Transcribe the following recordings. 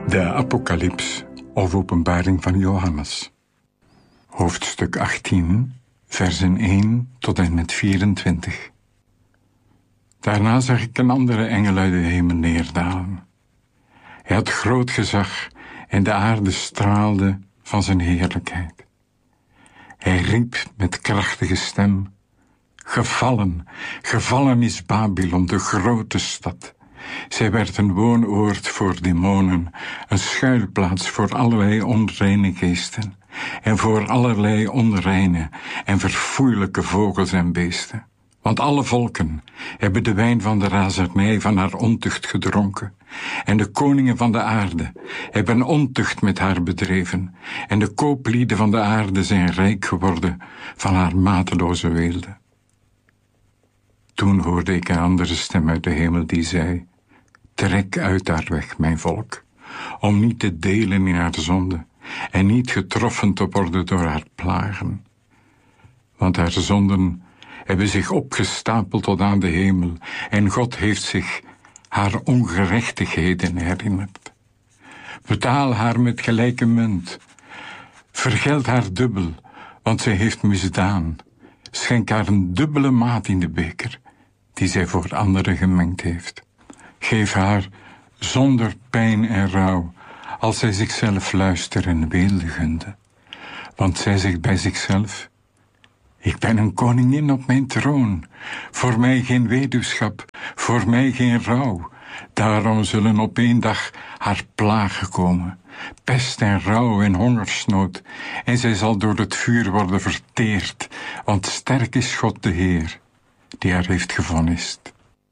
De Apocalyps of Openbaring van Johannes. Hoofdstuk 18, versen 1 tot en met 24. Daarna zag ik een andere engel uit de hemel neerdalen. Hij had groot gezag en de aarde straalde van zijn heerlijkheid. Hij riep met krachtige stem: Gevallen, gevallen is Babylon, de grote stad. Zij werd een woonoord voor demonen, een schuilplaats voor allerlei onreine geesten en voor allerlei onreine en verfoeilijke vogels en beesten. Want alle volken hebben de wijn van de razernij van haar ontucht gedronken, en de koningen van de aarde hebben ontucht met haar bedreven, en de kooplieden van de aarde zijn rijk geworden van haar mateloze weelde. Toen hoorde ik een andere stem uit de hemel die zei: Trek uit haar weg, mijn volk, om niet te delen in haar zonde en niet getroffen te worden door haar plagen. Want haar zonden hebben zich opgestapeld tot aan de hemel en God heeft zich haar ongerechtigheden herinnerd. Betaal haar met gelijke munt. Vergeld haar dubbel, want zij heeft misdaan. Schenk haar een dubbele maat in de beker die zij voor anderen gemengd heeft. Geef haar zonder pijn en rouw, als zij zichzelf luister en weelde gunde. Want zij zegt bij zichzelf: Ik ben een koningin op mijn troon, voor mij geen weduwschap, voor mij geen rouw. Daarom zullen op één dag haar plagen komen, pest en rouw en hongersnood, en zij zal door het vuur worden verteerd, want sterk is God de Heer, die haar heeft gevonnist.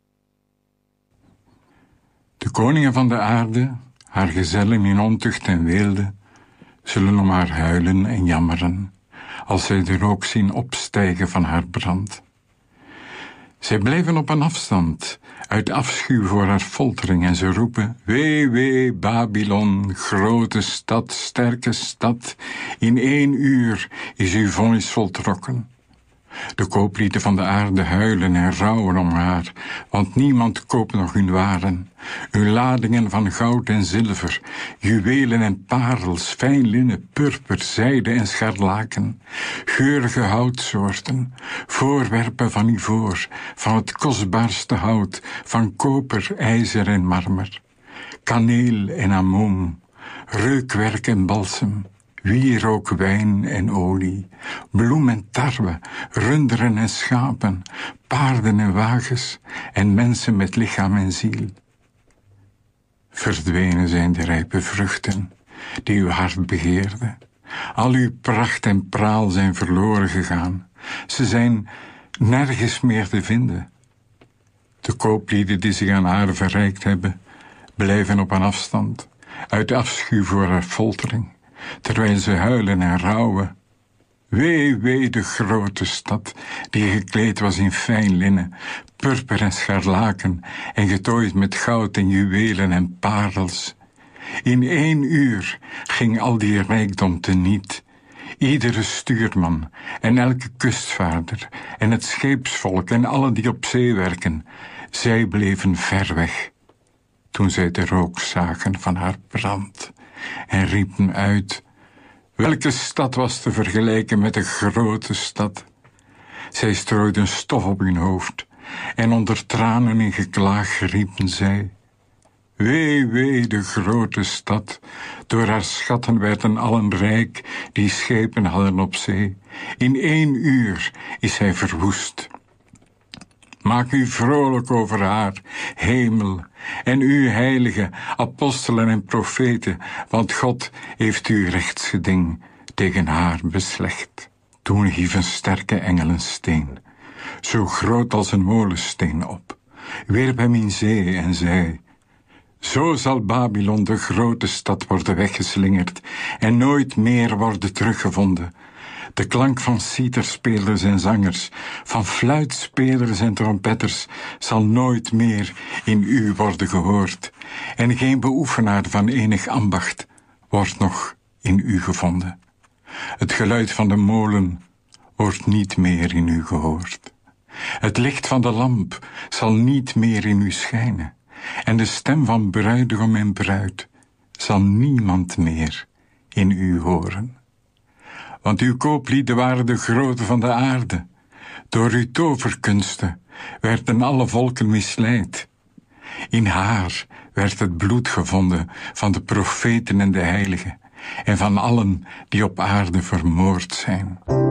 De koningen van de aarde, haar gezellen in ontucht en weelde, zullen om haar huilen en jammeren, als zij de rook zien opstijgen van haar brand. Zij blijven op een afstand, uit afschuw voor haar foltering, en ze roepen: Wee, wee, Babylon, grote stad, sterke stad, in 1 uur is uw vonnis voltrokken. De kooplieden van de aarde huilen en rouwen om haar, want niemand koopt nog hun waren. Uw ladingen van goud en zilver, juwelen en parels, fijn linnen, purper, zijde en scharlaken, geurige houtsoorten, voorwerpen van ivoor, van het kostbaarste hout, van koper, ijzer en marmer, kaneel en amoom, reukwerk en balsem, wierook, wijn en olie, bloem en tarwe, runderen en schapen, paarden en wagens en mensen met lichaam en ziel. Verdwenen zijn de rijpe vruchten die uw hart begeerde. Al uw pracht en praal zijn verloren gegaan. Ze zijn nergens meer te vinden. De kooplieden die zich aan haar verrijkt hebben, blijven op een afstand, uit afschuw voor haar foltering, terwijl ze huilen en rouwen. Wee, wee, de grote stad, die gekleed was in fijn linnen, purper en scharlaken, en getooid met goud en juwelen en parels. In 1 uur ging al die rijkdom teniet. Iedere stuurman en elke kustvaarder en het scheepsvolk en alle die op zee werken, zij bleven ver weg, toen zij de rook zagen van haar brand, en riepen uit: Welke stad was te vergelijken met de grote stad? Zij strooiden stof op hun hoofd, en onder tranen in geklaag riepen zij: Wee, wee, de grote stad, door haar schatten werden allen rijk die schepen hadden op zee. In 1 uur is zij verwoest. Maak u vrolijk over haar, hemel, en u heilige apostelen en profeten, want God heeft uw rechtsgeding tegen haar beslecht. Toen hief een sterke engel een steen, zo groot als een molensteen, op, wierp hem in zee en zei: Zo zal Babylon, de grote stad, worden weggeslingerd en nooit meer worden teruggevonden. De klank van citerspelers en zangers, van fluitspelers en trompetters zal nooit meer in u worden gehoord, en geen beoefenaar van enig ambacht wordt nog in u gevonden. Het geluid van de molen wordt niet meer in u gehoord. Het licht van de lamp zal niet meer in u schijnen, en de stem van bruidegom en bruid zal niemand meer in u horen. Want uw kooplieden waren de groten van de aarde. Door uw toverkunsten werden alle volken misleid. In haar werd het bloed gevonden van de profeten en de heiligen en van allen die op aarde vermoord zijn.